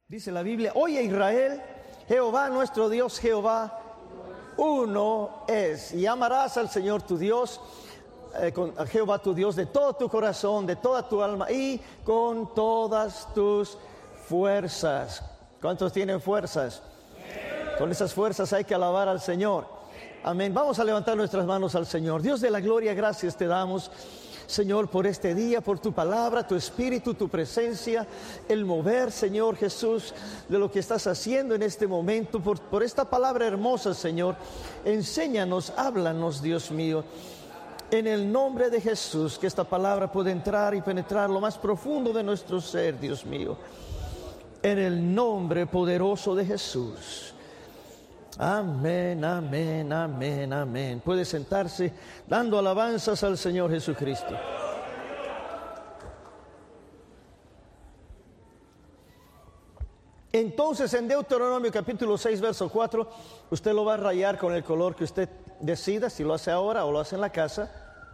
Dice la Biblia: oye Israel, Jehová nuestro Dios, Jehová uno es. Y amarás al Señor tu Dios, a Jehová tu Dios, de todo tu corazón, de toda tu alma y con todas tus fuerzas. ¿Cuántos tienen fuerzas? Con esas fuerzas hay que alabar al Señor. Amén. Vamos a levantar nuestras manos al Señor. Dios de la gloria, gracias te damos, Señor, por este día, por tu palabra, tu espíritu, tu presencia, el mover, Señor Jesús, de lo que estás haciendo en este momento, por esta palabra hermosa, Señor. Enséñanos, háblanos, Dios mío, en el nombre de Jesús, que esta palabra pueda entrar y penetrar lo más profundo de nuestro ser, Dios mío, en el nombre poderoso de Jesús. Amén, amén, amén, amén. Puede sentarse dando alabanzas al Señor Jesucristo. Entonces, en Deuteronomio capítulo 6, verso 4, usted lo va a rayar con el color que usted decida, si lo hace ahora o lo hace en la casa,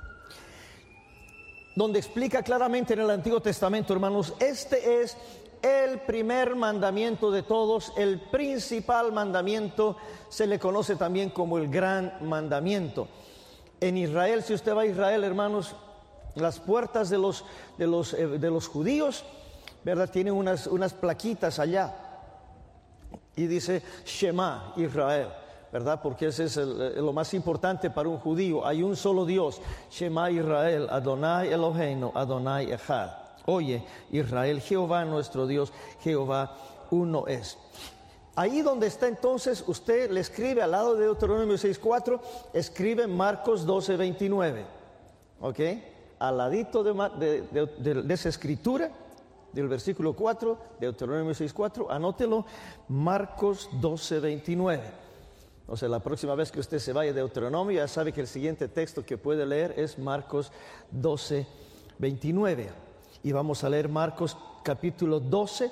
donde explica claramente en el Antiguo Testamento, hermanos, este es el primer mandamiento de todos, el principal mandamiento, se le conoce también como el gran mandamiento. En Israel, si usted va a Israel, hermanos, las puertas de los judíos, ¿verdad?, tienen unas plaquitas allá y dice Shema Israel, ¿verdad? Porque ese es lo más importante para un judío. Hay un solo Dios, Shema Israel, Adonai Eloheinu, Adonai Echad. Oye Israel, Jehová nuestro Dios, Jehová uno es. Ahí donde está entonces, usted le escribe al lado de Deuteronomio 6:4, escribe Marcos 12:29, ¿ok? Al ladito de esa escritura, del versículo 4, Deuteronomio 6:4, anótelo, Marcos 12:29. O sea, la próxima vez que usted se vaya de Deuteronomio, ya sabe que el siguiente texto que puede leer es Marcos 12:29. Y vamos a leer Marcos capítulo 12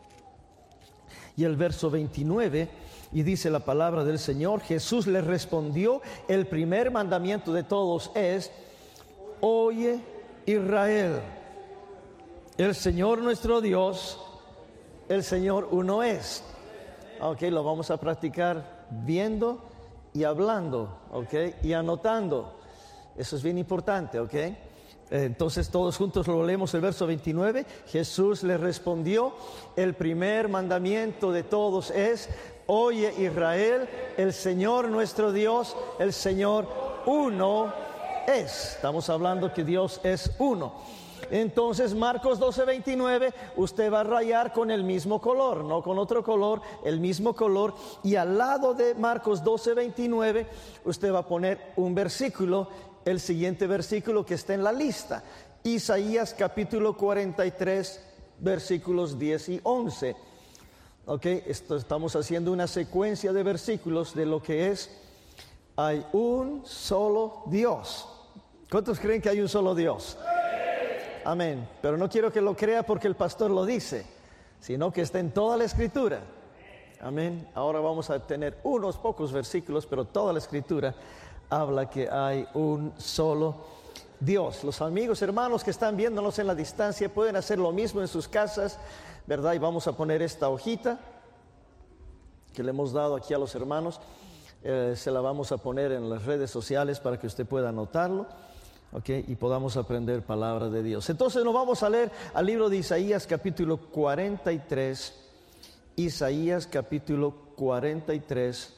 y el verso 29, y dice la palabra del Señor: Jesús le respondió, el primer mandamiento de todos es: oye Israel, el Señor nuestro Dios, el Señor uno es. Ok, lo vamos a practicar viendo y hablando, ok, y anotando. Eso es bien importante, ok. Entonces todos juntos lo leemos, el verso 29. Jesús le respondió, el primer mandamiento de todos es: oye Israel, el Señor nuestro Dios, el Señor uno es. Estamos hablando que Dios es uno. Entonces Marcos 12:29, usted va a rayar con el mismo color, no con otro color, el mismo color, y al lado de Marcos 12:29 usted va a poner un versículo, el siguiente versículo que está en la lista, Isaías capítulo 43, versículos 10 y 11. Ok, estamos haciendo una secuencia de versículos de lo que es: hay un solo Dios. ¿Cuántos creen que hay un solo Dios? Amén. Pero no quiero que lo crea porque el pastor lo dice, sino que está en toda la escritura. Amén. Ahora vamos a tener unos pocos versículos, pero toda la escritura habla que hay un solo Dios. Los amigos, hermanos que están viéndonos en la distancia pueden hacer lo mismo en sus casas, ¿verdad? Y vamos a poner esta hojita que le hemos dado aquí a los hermanos, se la vamos a poner en las redes sociales para que usted pueda anotarlo, ¿ok? Y podamos aprender palabra de Dios. Entonces nos vamos a leer al libro de Isaías capítulo 43, Isaías capítulo 43.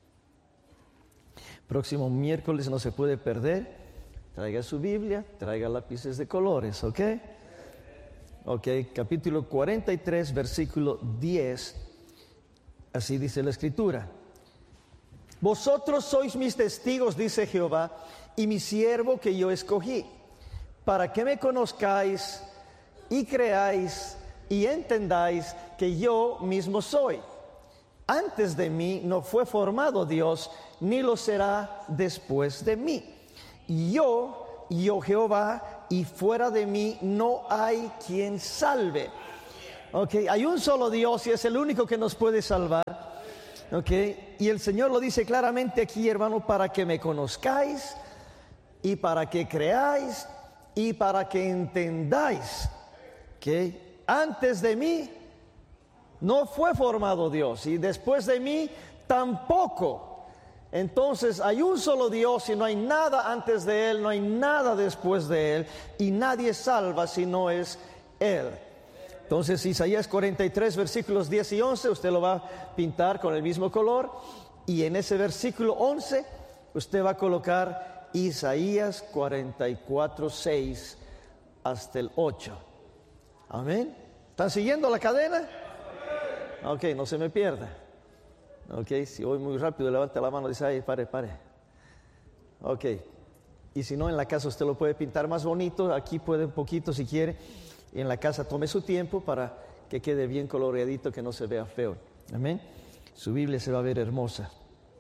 Próximo miércoles no se puede perder. Traiga su Biblia, traiga lápices de colores, ¿ok? Ok, capítulo 43, versículo 10. Así dice la Escritura: vosotros sois mis testigos, dice Jehová, y mi siervo que yo escogí, para que me conozcáis y creáis y entendáis que yo mismo soy. Antes de mí no fue formado Dios, ni lo será después de mí. Yo Jehová, y fuera de mí no hay quien salve. Ok, hay un solo Dios y es el único que nos puede salvar. Ok, y el Señor lo dice claramente aquí, hermano: para que me conozcáis y para que creáis y para que entendáis que antes de mí no fue formado Dios, y después de mí tampoco. Entonces hay un solo Dios y no hay nada antes de Él, no hay nada después de Él, y nadie salva si no es Él. Entonces Isaías 43 versículos 10 y 11 usted lo va a pintar con el mismo color, y en ese versículo 11 usted va a colocar Isaías 44, 6 hasta el 8. Amén. ¿Están siguiendo la cadena? Ok, no se me pierda. Ok, si voy muy rápido, levanta la mano y dice, ay, pare. Ok, y si no, en la casa usted lo puede pintar más bonito, aquí puede un poquito si quiere. En la casa tome su tiempo para que quede bien coloreadito, que no se vea feo. Amén. Su Biblia se va a ver hermosa.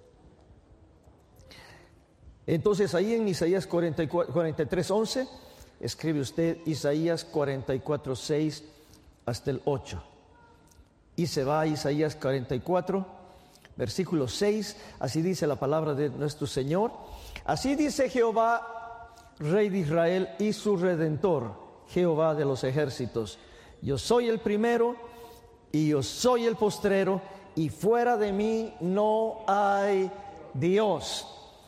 Entonces ahí en Isaías 43, 11, escribe usted Isaías 44, 6 hasta el 8. Y se va a Isaías 44, versículo 6, así dice la palabra de nuestro Señor. Así dice Jehová, Rey de Israel y su Redentor, Jehová de los ejércitos: yo soy el primero y yo soy el postrero, y fuera de mí no hay Dios.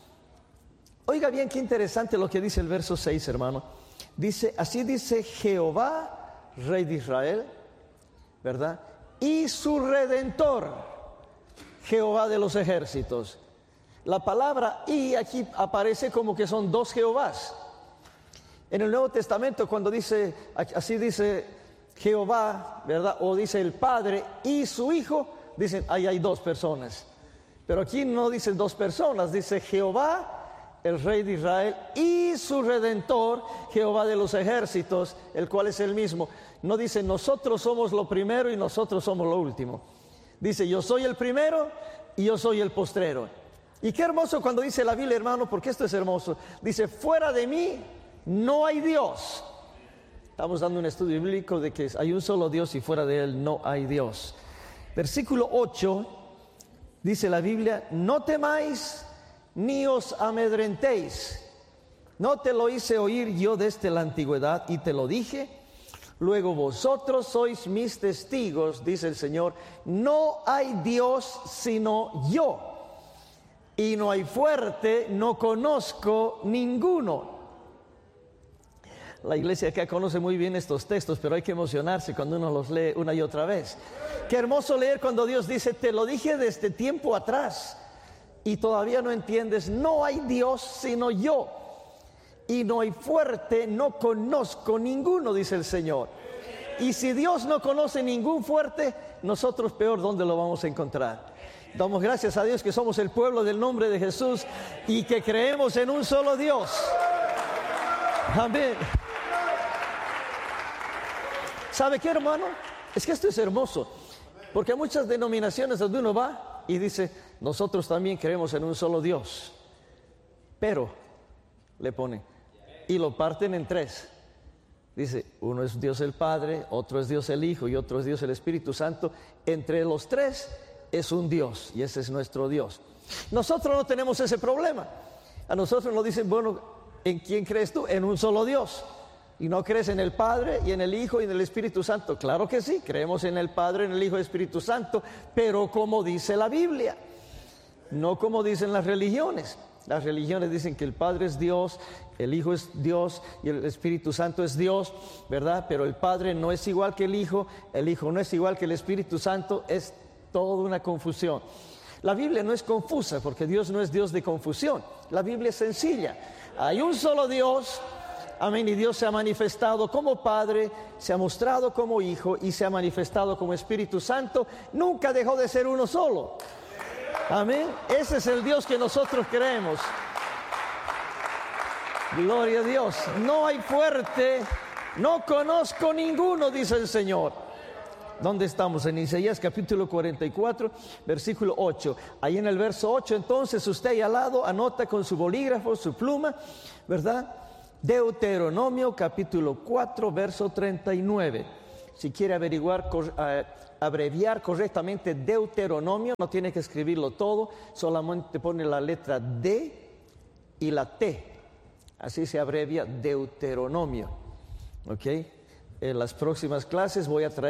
Oiga bien, qué interesante lo que dice el verso 6, hermano. Dice, así dice Jehová, Rey de Israel, ¿verdad? Y su Redentor, Jehová de los ejércitos. La palabra "y" aquí aparece como que son dos Jehovás. En el Nuevo Testamento, cuando dice, así dice Jehová, ¿verdad? O dice el Padre y su Hijo, dicen, ahí hay dos personas. Pero aquí no dicen dos personas, dice Jehová, el Rey de Israel, y su Redentor, Jehová de los ejércitos, el cual es el mismo. No dice, nosotros somos lo primero y nosotros somos lo último. Dice, yo soy el primero y yo soy el postrero. Y qué hermoso cuando dice la Biblia, hermano, porque esto es hermoso. Dice, fuera de mí no hay Dios. Estamos dando un estudio bíblico de que hay un solo Dios y fuera de Él no hay Dios. Versículo 8, dice la Biblia, no temáis ni os amedrentéis. No te lo hice oír yo desde la antigüedad y te lo dije. Luego vosotros sois mis testigos, dice el Señor. No hay Dios sino yo, y no hay fuerte, no conozco ninguno. La iglesia acá conoce muy bien estos textos, pero hay que emocionarse cuando uno los lee una y otra vez. Qué hermoso leer cuando Dios dice, te lo dije desde tiempo atrás y todavía no entiendes. No hay Dios sino yo, y no hay fuerte, no conozco ninguno, dice el Señor. Y si Dios no conoce ningún fuerte, nosotros peor, ¿dónde lo vamos a encontrar? Damos gracias a Dios que somos el pueblo del nombre de Jesús y que creemos en un solo Dios. Amén. ¿Sabe qué, hermano? Es que esto es hermoso, porque hay muchas denominaciones donde uno va y dice, nosotros también creemos en un solo Dios, pero le ponen, y lo parten en tres. Dice, uno es Dios el Padre, otro es Dios el Hijo y otro es Dios el Espíritu Santo. Entre los tres es un Dios, y ese es nuestro Dios. Nosotros no tenemos ese problema. A nosotros nos dicen, bueno, ¿en quién crees tú? En un solo Dios. ¿Y no crees en el Padre y en el Hijo y en el Espíritu Santo? Claro que sí, creemos en el Padre, en el Hijo y el Espíritu Santo, pero como dice la Biblia, no como dicen las religiones. Las religiones dicen que el Padre es Dios, el Hijo es Dios y el Espíritu Santo es Dios, ¿verdad? Pero el Padre no es igual que el Hijo no es igual que el Espíritu Santo. Es toda una confusión. La Biblia no es confusa, porque Dios no es Dios de confusión. La Biblia es sencilla. Hay un solo Dios, amén, y Dios se ha manifestado como Padre, se ha mostrado como Hijo y se ha manifestado como Espíritu Santo. Nunca dejó de ser uno solo. Amén. Ese es el Dios que nosotros creemos. Gloria a Dios. No hay fuerte, no conozco ninguno, dice el Señor. ¿Dónde estamos? En Isaías capítulo 44, versículo 8. Ahí en el verso 8, entonces usted ahí al lado anota con su bolígrafo, su pluma, ¿verdad? Deuteronomio capítulo 4, verso 39. Si quiere abreviar correctamente Deuteronomio, no tiene que escribirlo todo, solamente pone la letra D y la T. Así se abrevia Deuteronomio. ¿Ok? En las próximas clases voy a traer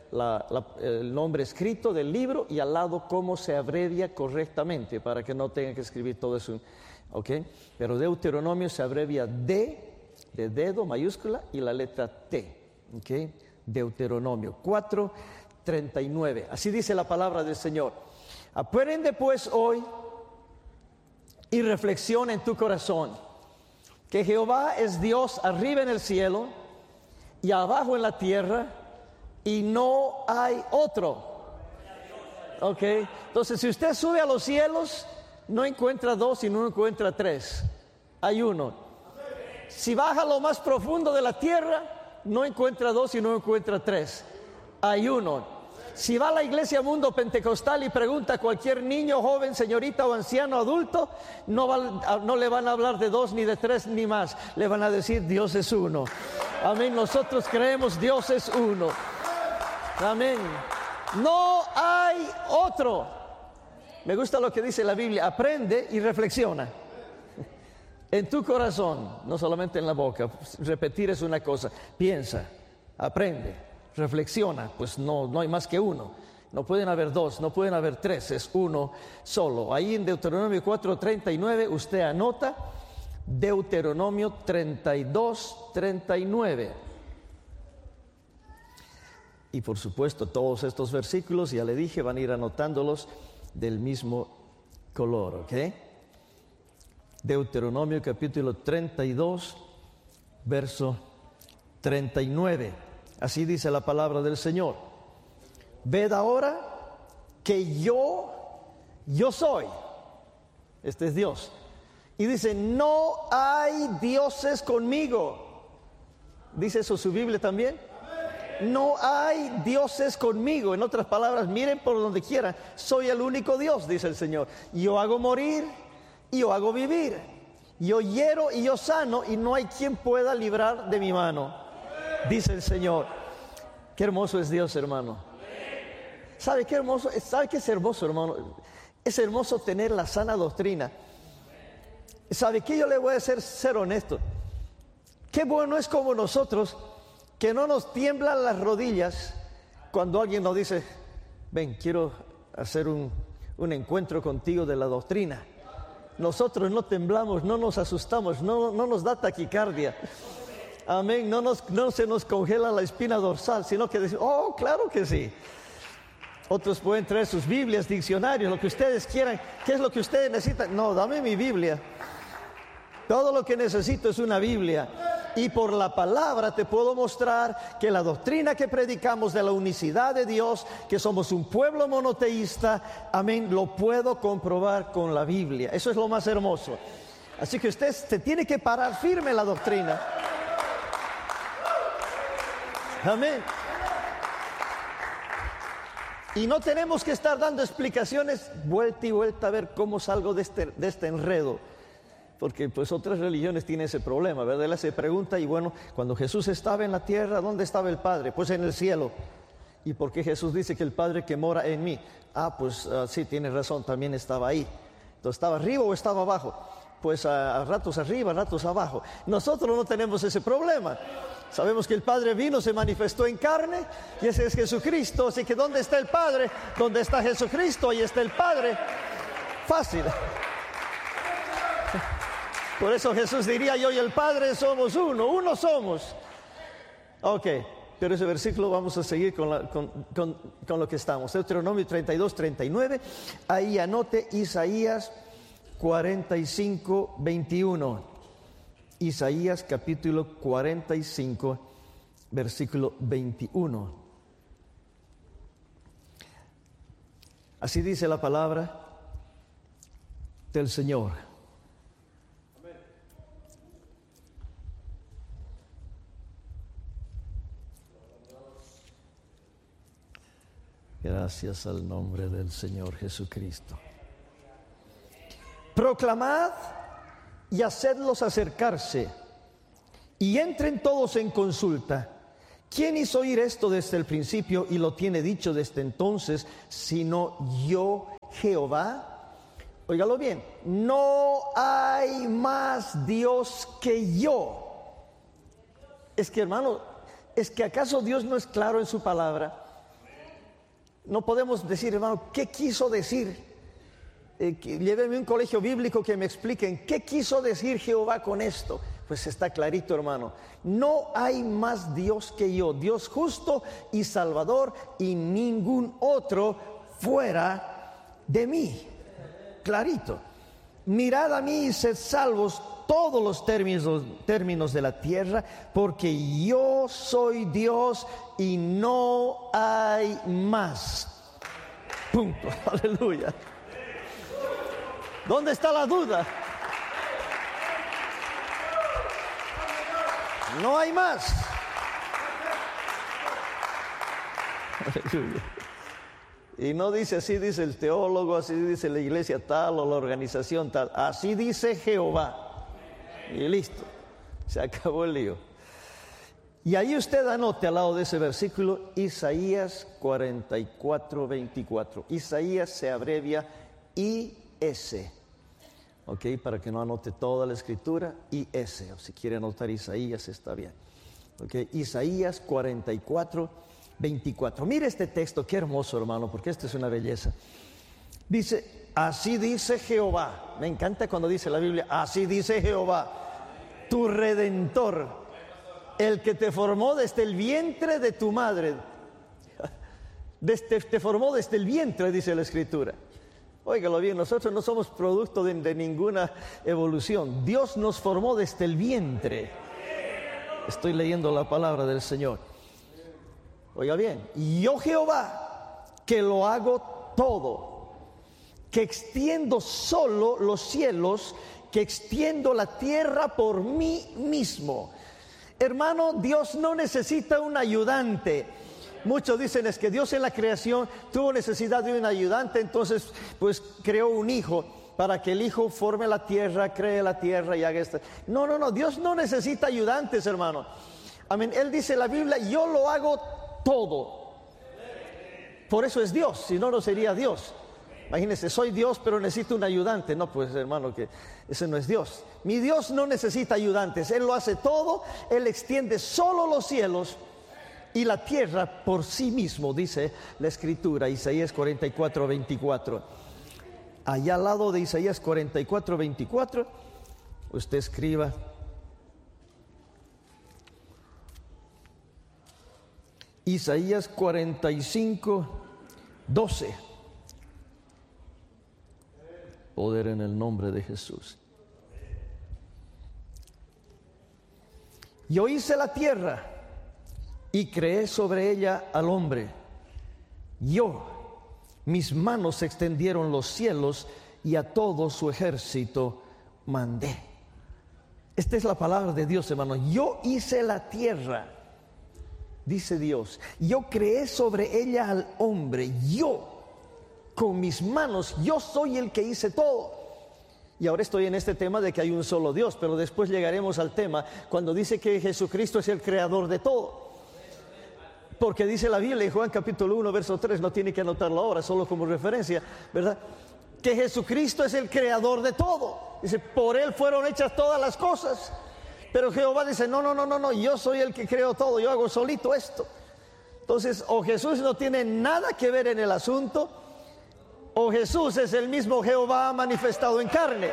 el nombre escrito del libro y al lado cómo se abrevia correctamente para que no tengan que escribir todo eso. ¿Ok? Pero Deuteronomio se abrevia D, de dedo mayúscula, y la letra T. ¿Ok? Deuteronomio 4:39. Así dice la palabra del Señor. Aprende pues hoy y reflexiona en tu corazón que Jehová es Dios arriba en el cielo y abajo en la tierra, y no hay otro. Ok, entonces si usted sube a los cielos, no encuentra dos y no encuentra tres, hay uno. Si baja a lo más profundo de la tierra, no encuentra dos y no encuentra tres, hay uno. Si va a la iglesia Mundo Pentecostal y pregunta a cualquier niño, joven, señorita o anciano, adulto, no le van a hablar de dos, ni de tres, ni más. Le van a decir, Dios es uno. Amén. Nosotros creemos Dios es uno. Amén. No hay otro. Me gusta lo que dice la Biblia. Aprende y reflexiona. En tu corazón, no solamente en la boca. Repetir es una cosa. Piensa, aprende. Reflexiona, pues no hay más que uno. No pueden haber dos, no pueden haber tres, es uno solo. Ahí en Deuteronomio 4:39 usted anota Deuteronomio 32:39. Y por supuesto todos estos versículos, ya le dije, van a ir anotándolos del mismo color, ¿ok? Deuteronomio capítulo 32, verso 39. Así dice la palabra del Señor. Ved ahora que yo soy. Este es Dios. Y dice, no hay dioses conmigo. ¿Dice eso su Biblia también? No hay dioses conmigo. En otras palabras, miren por donde quieran. Soy el único Dios, dice el Señor. Yo hago morir y yo hago vivir. Yo hiero y yo sano, y no hay quien pueda librar de mi mano, dice el Señor. Qué hermoso es Dios, hermano. ¿Sabe qué hermoso? ¿Sabe qué es hermoso, hermano? Es hermoso tener la sana doctrina. ¿Sabe qué? Yo le voy a ser honesto. Qué bueno es como nosotros, que no nos tiemblan las rodillas cuando alguien nos dice, ven, quiero hacer un encuentro contigo de la doctrina. Nosotros no temblamos, no nos asustamos, no nos da taquicardia. Amén, no se nos congela la espina dorsal, sino que decimos, oh, claro que sí. Otros pueden traer sus Biblias, diccionarios, lo que ustedes quieran. ¿Qué es lo que ustedes necesitan? No, dame mi Biblia. Todo lo que necesito es una Biblia. Y por la palabra te puedo mostrar que la doctrina que predicamos de la unicidad de Dios, que somos un pueblo monoteísta, amén, lo puedo comprobar con la Biblia. Eso es lo más hermoso. Así que usted se tiene que parar firme en la doctrina. Amén. Y no tenemos que estar dando explicaciones vuelta y vuelta a ver cómo salgo de este enredo. Porque pues otras religiones tienen ese problema, ¿verdad? Él se pregunta, y bueno, cuando Jesús estaba en la tierra, ¿dónde estaba el Padre? Pues en el cielo. ¿Y por qué Jesús dice que el Padre que mora en mí? Pues sí, tiene razón, también estaba ahí. Entonces, ¿estaba arriba o estaba abajo? Pues a ratos arriba, a ratos abajo. Nosotros no tenemos ese problema. Sabemos que el Padre vino, se manifestó en carne, y ese es Jesucristo. Así que ¿dónde está el Padre? ¿Dónde está Jesucristo? Ahí está el Padre. Fácil. Por eso Jesús diría, yo y el Padre somos uno somos. Ok, pero ese versículo vamos a seguir con lo que estamos. Deuteronomio 32:39, ahí anote Isaías 45:21. Isaías capítulo 45, versículo 21. Así dice la palabra del Señor. Gracias al nombre del Señor Jesucristo. Proclamad y hacedlos acercarse, y entren todos en consulta. ¿Quién hizo oír esto desde el principio y lo tiene dicho desde entonces, sino yo, Jehová? Óigalo bien, no hay más Dios que yo. Es que, hermano, ¿es que acaso Dios no es claro en su palabra? No podemos decir, hermano, ¿qué quiso decir? Llévenme a un colegio bíblico que me expliquen, ¿qué quiso decir Jehová con esto? Pues está clarito, hermano. No hay más Dios que yo, Dios justo y salvador, y ningún otro fuera de mí. Clarito. Mirad a mí y sed salvos todos los términos de la tierra, porque yo soy Dios y no hay más. Punto. Aleluya. ¿Dónde está la duda? No hay más. Aleluya. Y no dice así, dice el teólogo, así dice la iglesia tal o la organización tal. Así dice Jehová. Y listo. Se acabó el lío. Y ahí usted anote al lado de ese versículo Isaías 44:24. Isaías se abrevia IS. Ok, para que no anote toda la escritura, IS. O si quiere anotar Isaías está bien. Ok, Isaías 44:24. Mire este texto, qué hermoso, hermano, porque esta es una belleza. Dice, así dice Jehová. Me encanta cuando dice la Biblia, así dice Jehová, tu Redentor, el que te formó desde el vientre de tu madre. Te formó desde el vientre, dice la Escritura. Óigalo bien, nosotros no somos producto de ninguna evolución. Dios nos formó desde el vientre. Estoy leyendo la palabra del Señor. Oiga bien, yo Jehová, que lo hago todo, que extiendo solo los cielos, que extiendo la tierra por mí mismo. Hermano, Dios no necesita un ayudante. Muchos dicen es que Dios en la creación tuvo necesidad de un ayudante, entonces pues creó un hijo para que el hijo forme la tierra, cree la tierra y haga esto. No, Dios no necesita ayudantes, hermano. Amén. Él dice en la Biblia, yo lo hago todo. Por eso es Dios, si no, no sería Dios. Imagínense, soy Dios pero necesito un ayudante. No, pues hermano, que ese no es Dios. Mi Dios no necesita ayudantes, Él lo hace todo. Él extiende solo los cielos y la tierra por sí mismo, dice la Escritura, Isaías 44:24. Allá al lado de Isaías 44:24, usted escriba Isaías 45:12. Poder en el nombre de Jesús. Yo hice la tierra y creé sobre ella al hombre. Mis manos extendieron los cielos y a todo su ejército mandé. Esta es la palabra de Dios, hermano. Yo hice la tierra, dice Dios. Yo creé sobre ella al hombre. Yo, con mis manos, yo soy el que hice todo. Y ahora estoy en este tema de que hay un solo Dios, pero después llegaremos al tema cuando dice que Jesucristo es el creador de todo. Porque dice la Biblia en Juan capítulo 1, verso 3, no tiene que anotarlo ahora, solo como referencia, ¿verdad? Que Jesucristo es el creador de todo. Dice, por Él fueron hechas todas las cosas. Pero Jehová dice, no, yo soy el que creo todo, yo hago solito esto. Entonces, o Jesús no tiene nada que ver en el asunto, o Jesús es el mismo Jehová manifestado en carne.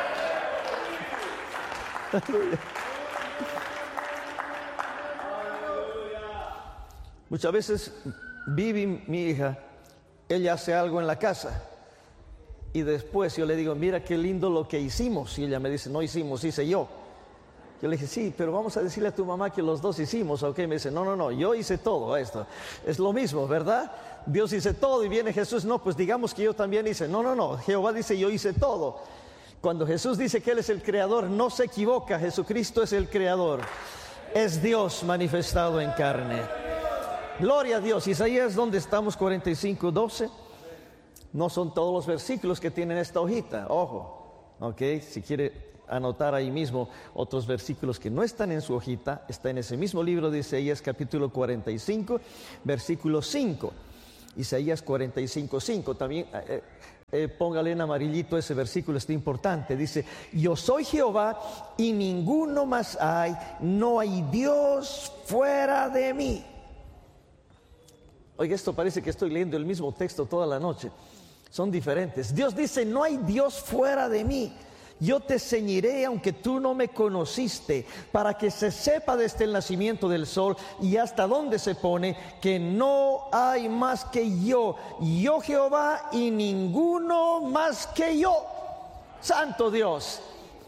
Muchas veces Vivi, mi hija, ella hace algo en la casa y después yo le digo, mira qué lindo lo que hicimos, y ella me dice, no hicimos, hice yo. Yo le dije, sí, pero vamos a decirle a tu mamá que los dos hicimos, ¿ok? Me dice, no, yo hice todo esto. Es lo mismo, ¿verdad? Dios hizo todo y viene Jesús, no, pues digamos que yo también hice. No, Jehová dice, yo hice todo. Cuando Jesús dice que Él es el creador, no se equivoca, Jesucristo es el creador. Es Dios manifestado en carne. Gloria a Dios. Isaías, ¿dónde estamos? 45:12. No son todos los versículos que tienen esta hojita, ojo, ok, si quiere anotar ahí mismo otros versículos que no están en su hojita, está en ese mismo libro de Isaías capítulo 45, versículo 5. Isaías 45:5, también póngale en amarillito ese versículo, está importante. Dice, yo soy Jehová y ninguno más hay, no hay Dios fuera de mí. Oiga, esto parece que estoy leyendo el mismo texto toda la noche. Son diferentes. Dios dice, no hay Dios fuera de mí. Yo te ceñiré aunque tú no me conociste, para que se sepa desde el nacimiento del sol y hasta donde se pone, que no hay más que yo Jehová, y ninguno más que yo. Santo Dios.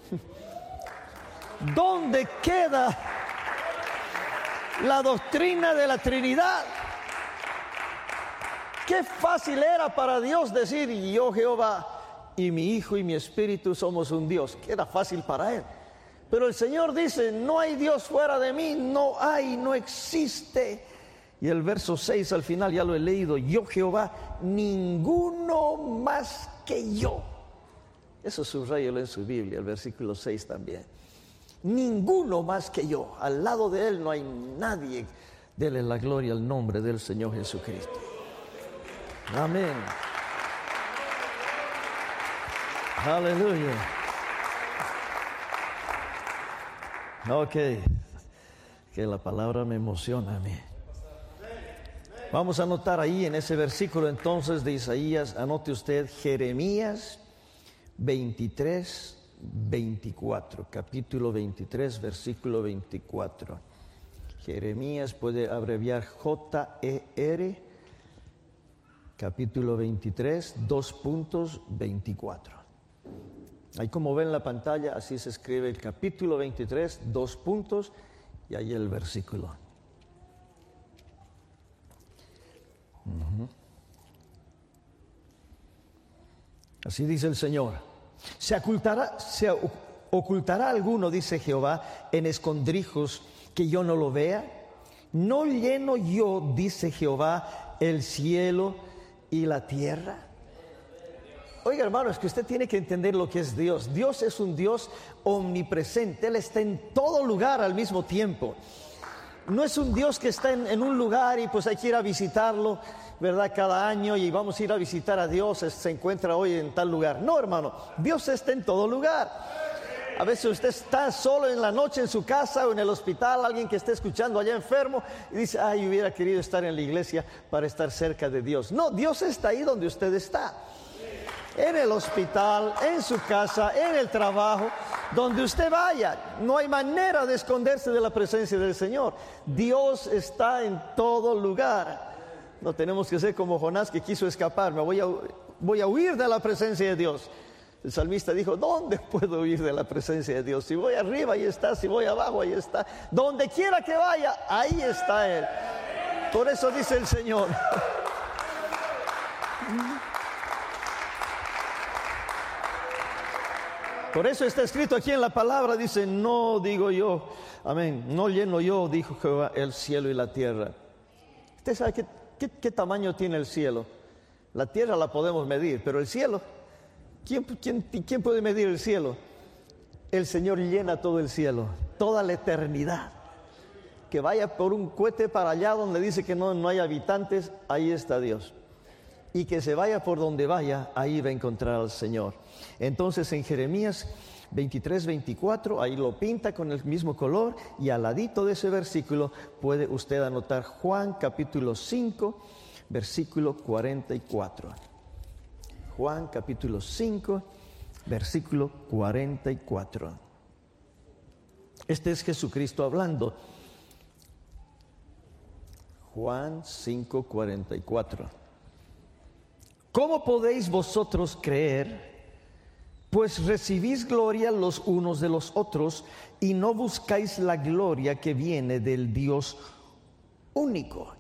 ¿Dónde queda la doctrina de la Trinidad? Qué fácil era para Dios decir, yo Jehová y mi Hijo y mi Espíritu somos un Dios. Que era fácil para Él. Pero el Señor dice, no hay Dios fuera de mí, no hay, no existe. Y el verso 6 al final ya lo he leído, yo Jehová, ninguno más que yo. Eso subrayelo en su Biblia, el versículo 6 también. Ninguno más que yo. Al lado de Él no hay nadie. Dele la gloria al nombre del Señor Jesucristo. Amén. Aleluya. Ok. Que la palabra me emociona a mí. Vamos a anotar ahí en ese versículo entonces de Isaías, anote usted Jeremías 23, 24, capítulo 23, versículo 24. Jeremías puede abreviar J-E-R, capítulo 23, 24. Ahí como ven en la pantalla, así se escribe el capítulo 23, 2 puntos, y ahí el versículo. Así dice el Señor. Se ocultará alguno, dice Jehová, en escondrijos que yo no lo vea. ¿No lleno yo, dice Jehová, el cielo y la tierra? Oiga, hermano, es que usted tiene que entender lo que es Dios. Dios es un Dios omnipresente. Él está en todo lugar al mismo tiempo. No es un Dios que está en un lugar y pues hay que ir a visitarlo, ¿verdad? Cada año, y vamos a ir a visitar a Dios, se encuentra hoy en tal lugar. No, hermano, Dios está en todo lugar. A veces usted está solo en la noche en su casa o en el hospital, alguien que esté escuchando allá enfermo, y dice, ay, hubiera querido estar en la iglesia para estar cerca de Dios. No, Dios está ahí donde usted está. En el hospital, en su casa, en el trabajo, donde usted vaya. No hay manera de esconderse de la presencia del Señor. Dios está en todo lugar. No tenemos que ser como Jonás, que quiso escapar. Voy a huir de la presencia de Dios. El salmista dijo, ¿dónde puedo huir de la presencia de Dios? Si voy arriba, ahí está. Si voy abajo, ahí está. Donde quiera que vaya, ahí está Él. Por eso dice el Señor. Por eso está escrito aquí en la palabra, dice, no digo yo, amén, no lleno yo, dijo Jehová, el cielo y la tierra. ¿Usted sabe qué tamaño tiene el cielo? La tierra la podemos medir, pero el cielo, ¿quién puede medir el cielo? El Señor llena todo el cielo, toda la eternidad. Que vaya por un cohete para allá donde dice que no hay habitantes, ahí está Dios. Y que se vaya por donde vaya, ahí va a encontrar al Señor. Entonces en Jeremías 23, 24, ahí lo pinta con el mismo color, y al ladito de ese versículo puede usted anotar Juan capítulo 5, versículo 44. Juan capítulo 5, versículo 44. Este es Jesucristo hablando. Juan 5, 44. ¿Cómo podéis vosotros creer? Pues recibís gloria los unos de los otros y no buscáis la gloria que viene del Dios único.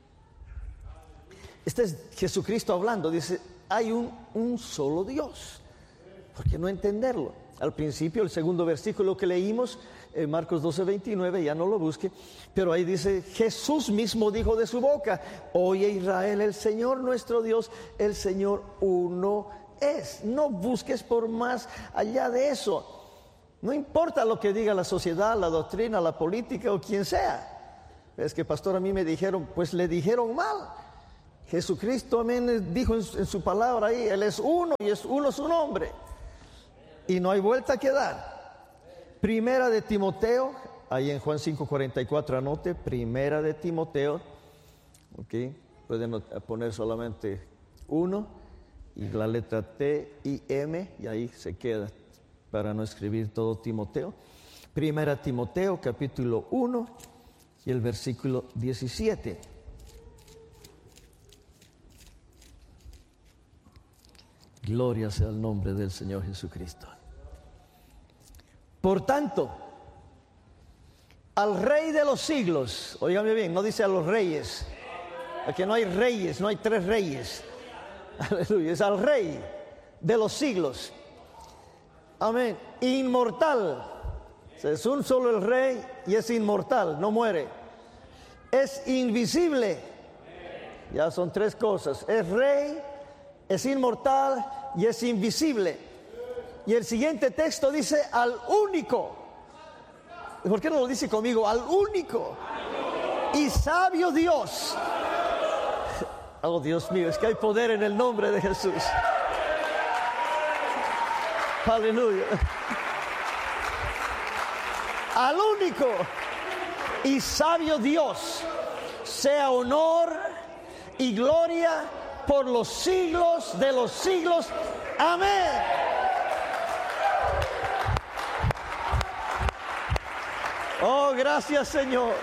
Este es Jesucristo hablando, dice, hay un solo Dios. ¿Por qué no entenderlo? Al principio, el segundo versículo que leímos, Marcos 12, 29, ya no lo busque, pero ahí dice, Jesús mismo dijo de su boca, oye Israel, el Señor nuestro Dios, el Señor uno es. No busques por más allá de eso. No importa lo que diga la sociedad, la doctrina, la política o quien sea. Es que, pastor, a mí me dijeron, pues le dijeron mal. Jesucristo, amén, dijo en su palabra ahí, Él es uno y es uno su nombre. Y no hay vuelta que dar. Primera de Timoteo, ahí en Juan 5:44 anote, Primera de Timoteo, ok, Pueden poner solamente 1 y la letra T y M, y ahí se queda para no escribir todo Timoteo. Primera Timoteo, capítulo 1 y el versículo 17. Gloria sea el nombre del Señor Jesucristo. Por tanto, al Rey de los siglos, óigame bien, no dice a los reyes, aquí no hay reyes, no hay 3 reyes, aleluya, es al Rey de los siglos, amén, inmortal, es un solo el Rey y es inmortal, no muere, es invisible, ya son 3 cosas, es Rey, es inmortal y es invisible. Y el siguiente texto dice al único. ¿Por qué no lo dice conmigo? Al único y sabio Dios. Oh, Dios mío, es que hay poder en el nombre de Jesús. Aleluya. Al único y sabio Dios sea honor y gloria por los siglos de los siglos. Amén. Oh, gracias, Señor.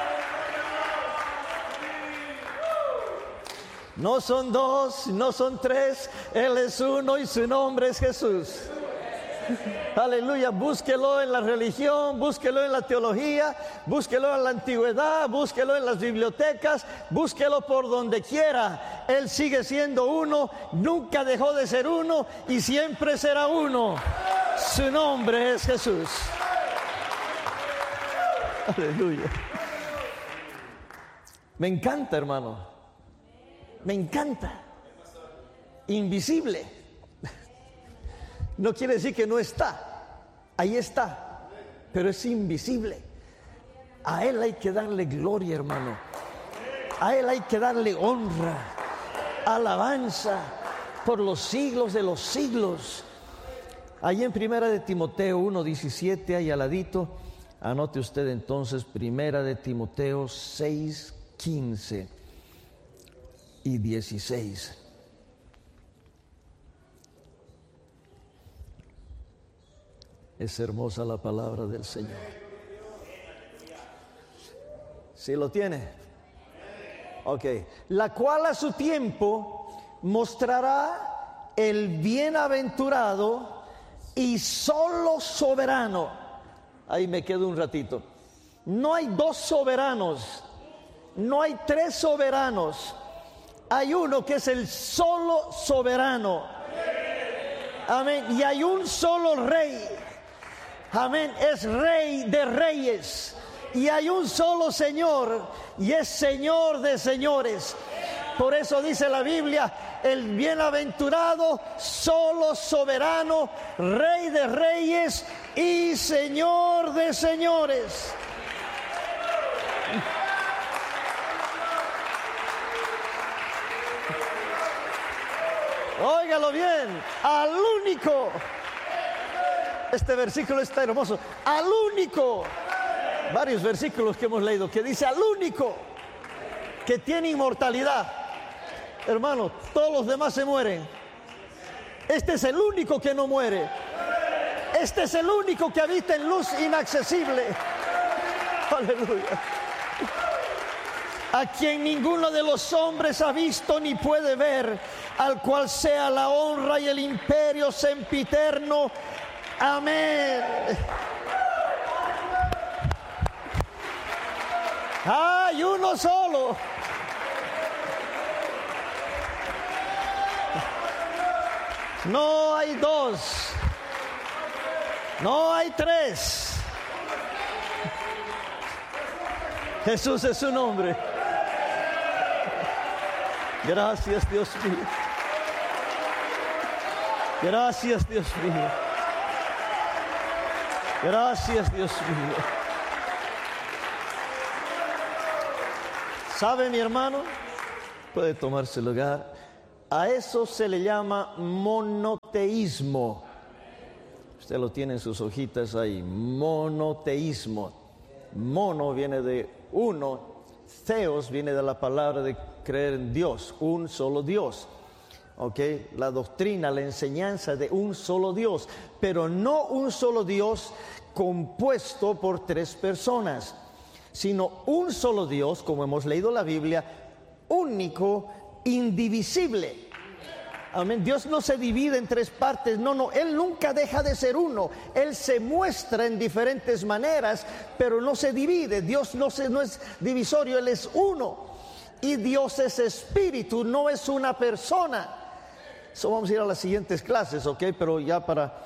No son 2, no son 3, Él es uno y su nombre es Jesús. Aleluya, búsquelo en la religión, búsquelo en la teología, búsquelo en la antigüedad, búsquelo en las bibliotecas, búsquelo por donde quiera. Él sigue siendo uno, nunca dejó de ser uno y siempre será uno. Su nombre es Jesús. Aleluya. Me encanta, hermano. Me encanta. Invisible. No quiere decir que no está. Ahí está. Pero es invisible. A Él hay que darle gloria, hermano. A Él hay que darle honra, alabanza por los siglos de los siglos. Ahí en Primera de Timoteo 1:17, ahí al ladito, anote usted entonces Primera de Timoteo 6:15 y 16. Es hermosa la palabra del Señor. ¿Sí lo tiene? Ok. La cual a su tiempo mostrará el bienaventurado y solo soberano. Ahí me quedo un ratito. No hay 2 soberanos, no hay 3 soberanos. Hay uno que es el solo soberano. Amén. Y hay un solo Rey. Amén. Es Rey de reyes. Y hay un solo Señor. Y es Señor de señores. Por eso dice la Biblia: el bienaventurado, solo soberano, Rey de reyes y Señor de señores. Óigalo bien, al único. Este versículo está hermoso. Al único. Varios versículos que hemos leído que dice al único que tiene inmortalidad. Hermano, todos los demás se mueren. Este es el único que no muere. Este es el único que habita en luz inaccesible. Aleluya. A quien ninguno de los hombres ha visto ni puede ver, al cual sea la honra y el imperio sempiterno. Amén. Hay uno solo. No hay 2. No hay 3. Jesús es su nombre. Gracias, Dios mío. Gracias, Dios mío. Gracias, Dios mío. ¿Sabe, mi hermano? Puede tomarse lugar. A eso se le llama monoteísmo. Usted lo tiene en sus hojitas ahí. Monoteísmo. Mono viene de uno. Theos viene de la palabra de creer en Dios, un solo Dios. ¿Ok? La doctrina, la enseñanza de un solo Dios, pero no un solo Dios compuesto por tres personas, sino un solo Dios, como hemos leído la Biblia, único, indivisible. Amén. Dios no se divide en tres partes, no, Él nunca deja de ser uno. Él se muestra en diferentes maneras, pero no se divide. Dios no es divisorio, Él es uno. Y Dios es espíritu, no es una persona. So, vamos a ir a las siguientes clases, ¿ok? Pero ya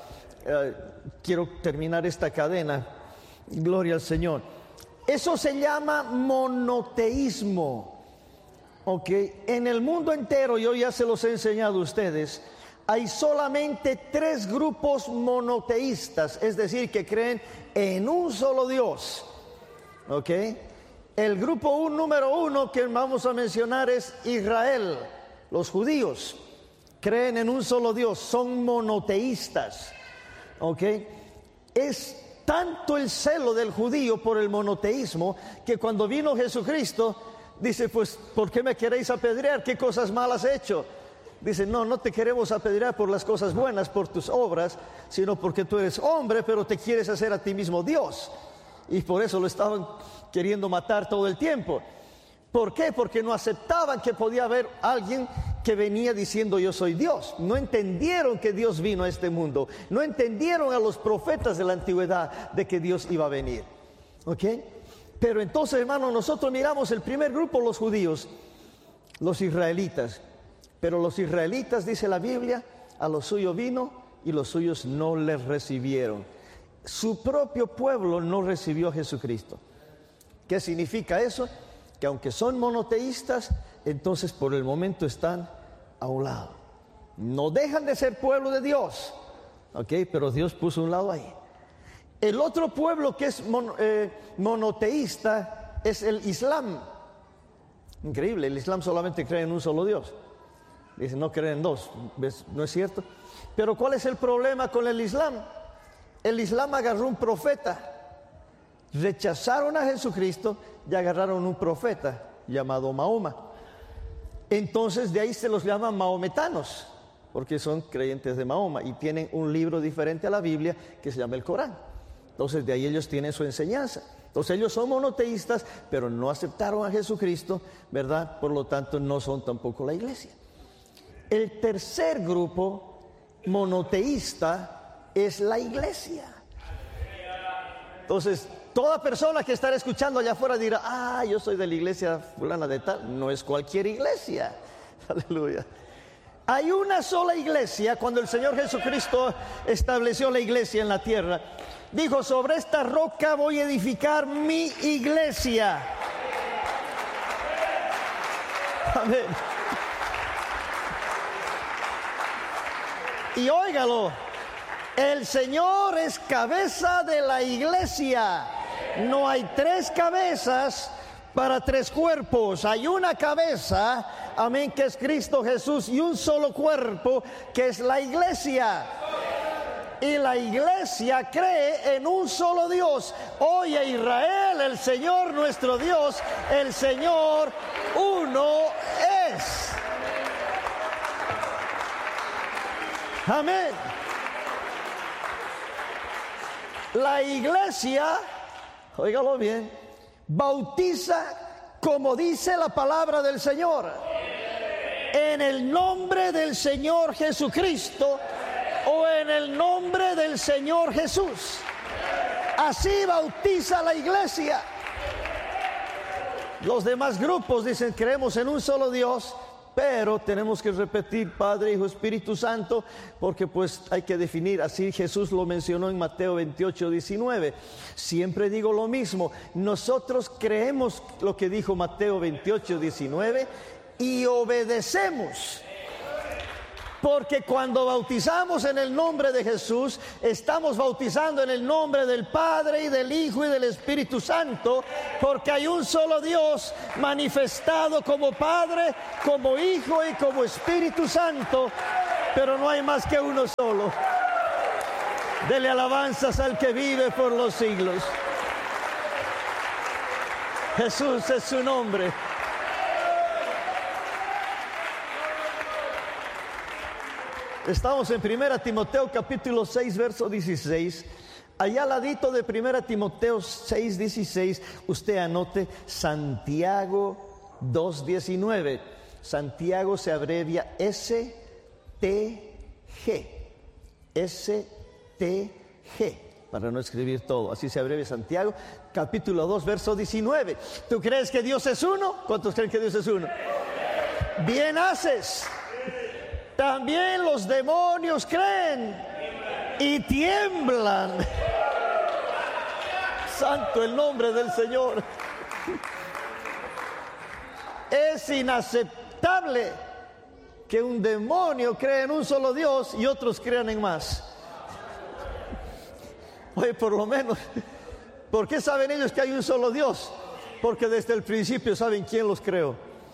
quiero terminar esta cadena. Gloria al Señor. Eso se llama monoteísmo, ¿ok? En el mundo entero, yo ya se los he enseñado a ustedes, hay solamente 3 grupos monoteístas, es decir, que creen en un solo Dios, ¿ok? El grupo número 1 que vamos a mencionar es Israel, los judíos. Creen en un solo Dios, son monoteístas, ¿ok? Es tanto el celo del judío por el monoteísmo que cuando vino Jesucristo, dice, pues, ¿por qué me queréis apedrear? ¿Qué cosas malas he hecho? Dice, no te queremos apedrear por las cosas buenas, por tus obras, sino porque tú eres hombre, pero te quieres hacer a ti mismo Dios. Y por eso lo estaban queriendo matar todo el tiempo. ¿Por qué? Porque no aceptaban que podía haber alguien que venía diciendo yo soy Dios. No entendieron que Dios vino a este mundo. No entendieron a los profetas de la antigüedad de que Dios iba a venir. ¿Ok? Pero entonces, hermano, nosotros miramos el primer grupo, los judíos, los israelitas. Pero los israelitas, dice la Biblia, a lo suyo vino y los suyos no les recibieron. Su propio pueblo no recibió a Jesucristo. ¿Qué significa eso? Que aunque son monoteístas, entonces por el momento están a un lado. No dejan de ser pueblo de Dios, ¿ok? Pero Dios puso un lado ahí. El otro pueblo que es monoteísta es el Islam. Increíble, el Islam solamente cree en un solo Dios. Dice, no creen en dos, ¿ves? ¿No es cierto? Pero ¿cuál es el problema con el Islam? El Islam agarró un profeta. Rechazaron a Jesucristo y agarraron un profeta llamado Mahoma. Entonces de ahí se los llama mahometanos, porque son creyentes de Mahoma y tienen un libro diferente a la Biblia que se llama el Corán. Entonces de ahí ellos tienen su enseñanza. Entonces ellos son monoteístas, pero no aceptaron a Jesucristo, ¿verdad? Por lo tanto no son tampoco la iglesia. El tercer grupo monoteísta es la iglesia. Entonces toda persona que estará escuchando allá afuera dirá, yo soy de la iglesia fulana de tal. No es cualquier iglesia. Aleluya. Hay una sola iglesia. Cuando el Señor Jesucristo estableció la iglesia en la tierra, dijo, sobre esta roca voy a edificar mi iglesia. Amén. Y óigalo, el Señor es cabeza de la iglesia. No hay 3 cabezas para 3 cuerpos. Hay una cabeza, amén, que es Cristo Jesús, y un solo cuerpo que es la iglesia. Y la iglesia cree en un solo Dios. Oye, Israel, el Señor nuestro Dios, el Señor uno es. Amén. La iglesia, óigalo bien, bautiza como dice la palabra del Señor, en el nombre del Señor Jesucristo o en el nombre del Señor Jesús. Así bautiza la iglesia. Los demás grupos dicen creemos en un solo Dios, pero tenemos que repetir Padre, Hijo, Espíritu Santo, porque pues hay que definir, así Jesús lo mencionó en Mateo 28:19. Siempre digo lo mismo, nosotros creemos lo que dijo Mateo 28:19 y obedecemos. Porque cuando bautizamos en el nombre de Jesús, estamos bautizando en el nombre del Padre y del Hijo y del Espíritu Santo, porque hay un solo Dios manifestado como Padre, como Hijo y como Espíritu Santo, pero no hay más que uno solo. Dele alabanzas al que vive por los siglos. Jesús es su nombre. Estamos en 1 Timoteo capítulo 6, verso 16. Allá al ladito de 1 Timoteo 6, 16, usted anote Santiago 2:19. Santiago se abrevia STG. STG. Para no escribir todo, así se abrevia Santiago, capítulo 2, verso 19. ¿Tú crees que Dios es uno? ¿Cuántos creen que Dios es uno? Bien haces. También los demonios creen y tiemblan. Santo el nombre del Señor. Es inaceptable que un demonio crea en un solo Dios y otros crean en más. Oye, por lo menos, ¿por qué saben ellos que hay un solo Dios? Porque desde el principio saben quién los creó.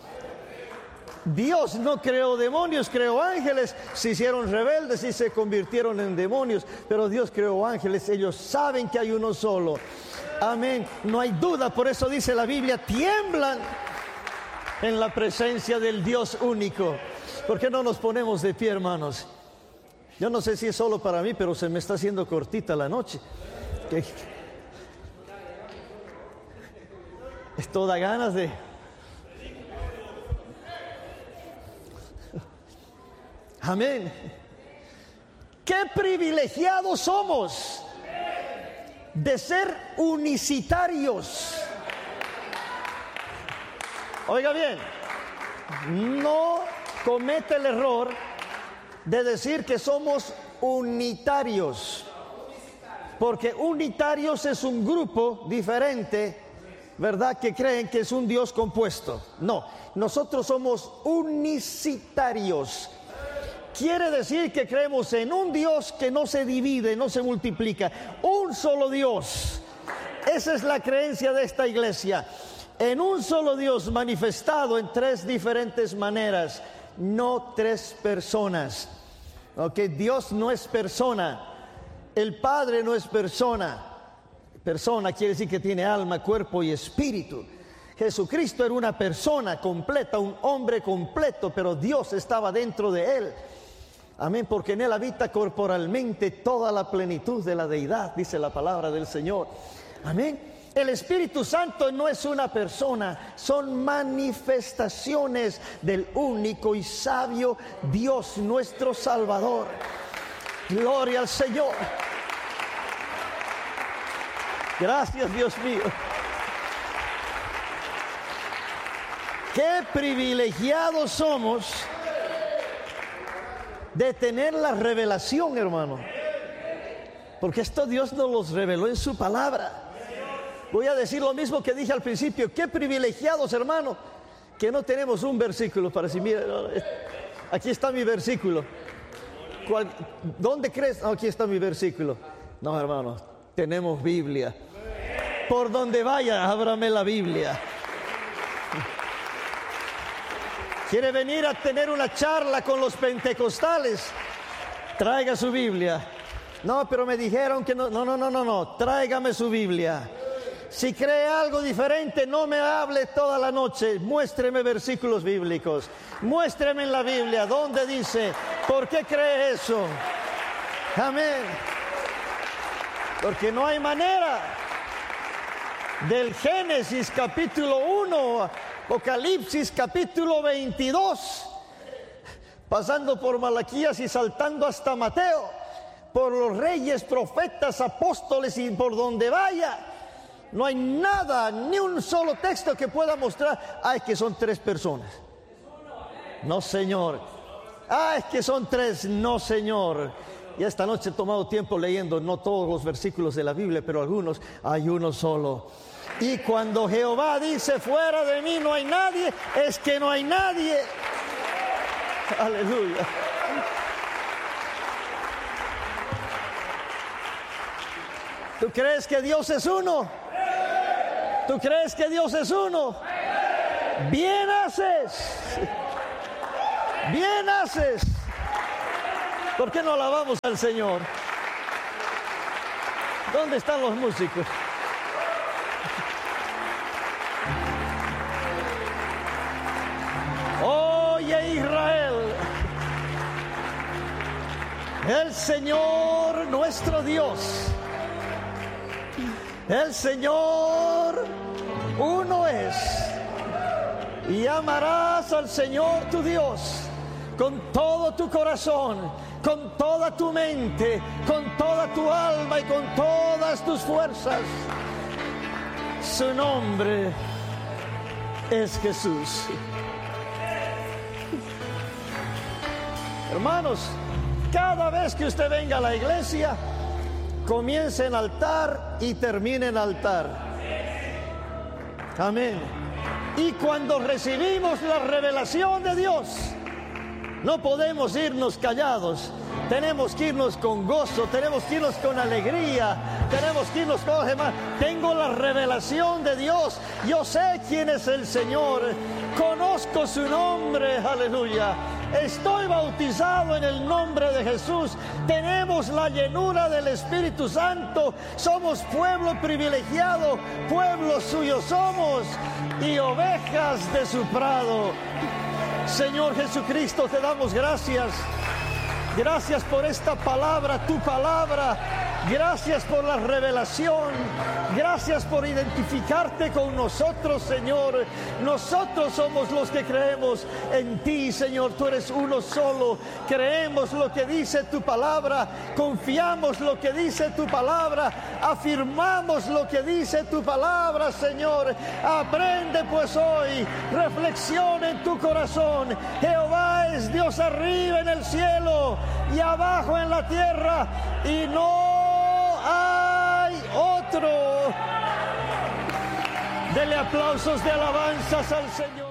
Dios no creó demonios, creó ángeles. Se hicieron rebeldes y se convirtieron en demonios, pero Dios creó ángeles. Ellos saben que hay uno solo. Amén. No hay duda, por eso dice la Biblia, tiemblan en la presencia del Dios único. ¿Por qué no nos ponemos de pie, hermanos? Yo no sé si es solo para mí, pero se me está haciendo cortita la noche. Esto da ganas de... Amén. Qué privilegiados somos de ser unicitarios. Oiga bien, no comete el error de decir que somos unitarios, porque unitarios es un grupo diferente, ¿verdad? Que creen que es un Dios compuesto. No, nosotros somos unicitarios. Quiere decir que creemos en un Dios que no se divide, no se multiplica. Un solo Dios. Esa es la creencia de esta iglesia. En un solo Dios manifestado en tres diferentes maneras, no tres personas. Ok, Dios no es persona. El Padre no es persona. Persona quiere decir que tiene alma, cuerpo y espíritu. Jesucristo era una persona completa, un hombre completo, pero Dios estaba dentro de él. Amén, porque en él habita corporalmente toda la plenitud de la deidad, dice la palabra del Señor. Amén. El Espíritu Santo no es una persona, son manifestaciones del único y sabio Dios, nuestro Salvador. Gloria al Señor. Gracias, Dios mío. Qué privilegiados somos de tener la revelación, hermano. Porque esto Dios nos los reveló en su palabra. Voy a decir lo mismo que dije al principio. Qué privilegiados, hermano, que no tenemos un versículo para decir, mira, aquí está mi versículo. ¿Dónde crees? Oh, aquí está mi versículo. No, hermano, tenemos Biblia. Por donde vaya, ábrame la Biblia. ¿Quiere venir a tener una charla con los pentecostales? Traiga su Biblia. No, pero me dijeron que no. No. Tráigame su Biblia. Si cree algo diferente, no me hable toda la noche. Muéstreme versículos bíblicos. Muéstreme en la Biblia dónde dice, ¿por qué cree eso? Amén. Porque no hay manera. Del Génesis capítulo 1, Apocalipsis capítulo 22, pasando por Malaquías y saltando hasta Mateo, por los reyes, profetas, apóstoles y por donde vaya, no hay nada, ni un solo texto que pueda mostrar, es que son tres personas. No, Señor. Es que son tres. No, Señor. Y esta noche he tomado tiempo leyendo, no todos los versículos de la Biblia, pero algunos, hay uno solo. Y cuando Jehová dice, fuera de mí no hay nadie, es que no hay nadie. Aleluya. ¿Tú crees que Dios es uno? ¿Tú crees que Dios es uno? Bien haces. Bien haces. ¿Por qué no alabamos al Señor? ¿Dónde están los músicos? Oye, Israel, El Señor nuestro Dios, el Señor uno es. Y amarás al Señor tu Dios con todo tu corazón, con toda tu mente, con toda tu alma y con todas tus fuerzas. Su nombre es Jesús. Hermanos, cada vez que usted venga a la iglesia, comience en altar y termine en altar. Amén. Y cuando recibimos la revelación de Dios, no podemos irnos callados. Tenemos que irnos con gozo, tenemos que irnos con alegría, tenemos que irnos con demás. Tengo la revelación de Dios, yo sé quién es el Señor, conozco su nombre, aleluya. Estoy bautizado en el nombre de Jesús. Tenemos la llenura del Espíritu Santo. Somos pueblo privilegiado, pueblo suyo somos y ovejas de su prado. Señor Jesucristo, te damos gracias. Gracias por esta palabra, tu palabra. Gracias por la revelación. Gracias por identificarte con nosotros, Señor. Nosotros somos los que creemos en ti, Señor. Tú eres uno solo. Creemos lo que dice tu palabra. Confiamos lo que dice tu palabra. Afirmamos lo que dice tu palabra, Señor. Aprende pues hoy. Reflexiona en tu corazón. Jehová es Dios arriba en el cielo y abajo en la tierra, y no hay otro. Dele aplausos de alabanzas al Señor.